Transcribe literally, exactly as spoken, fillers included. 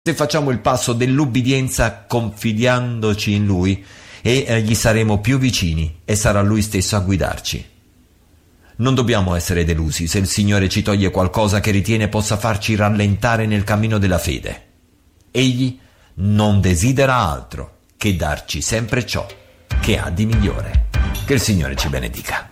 Se facciamo il passo dell'ubbidienza confidandoci in Lui, e eh, gli saremo più vicini e sarà Lui stesso a guidarci. Non dobbiamo essere delusi se il Signore ci toglie qualcosa che ritiene possa farci rallentare nel cammino della fede. Egli non desidera altro che darci sempre ciò che ha di migliore. Che il Signore ci benedica.